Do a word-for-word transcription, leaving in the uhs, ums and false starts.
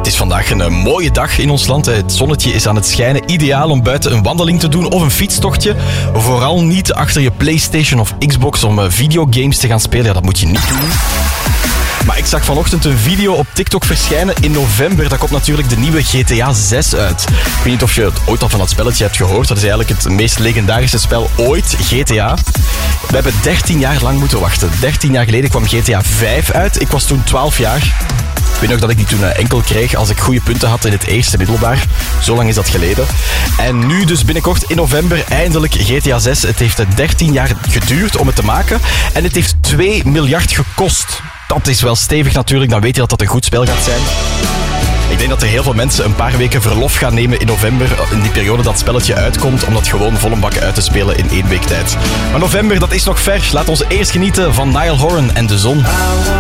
is vandaag een uh, mooie dag in ons land. Het zonnetje is aan het schijnen. Ideaal om buiten een wandeling te doen of een fietstochtje. Vooral niet achter je PlayStation of Xbox om uh, videogames te gaan spelen. Ja, dat moet je niet doen. Maar ik zag vanochtend een video op TikTok verschijnen in november. Daar komt natuurlijk de nieuwe G T A zes uit. Ik weet niet of je het ooit al van dat spelletje hebt gehoord. Dat is eigenlijk het meest legendarische spel ooit, G T A. We hebben dertien jaar lang moeten wachten. dertien jaar geleden kwam G T A vijf uit. Ik was toen twaalf jaar. Ik weet nog dat ik die toen enkel kreeg als ik goede punten had in het eerste middelbaar. Zo lang is dat geleden. En nu dus binnenkort in november eindelijk G T A zes. Het heeft dertien jaar geduurd om het te maken. En het heeft twee miljard gekost. Dat is wel stevig natuurlijk, dan weet je dat dat een goed spel gaat zijn. Ik denk dat er heel veel mensen een paar weken verlof gaan nemen in november, in die periode dat het spelletje uitkomt, om dat gewoon volle bak uit te spelen in één week tijd. Maar november, dat is nog ver. Laat ons eerst genieten van Niall Horan en de zon.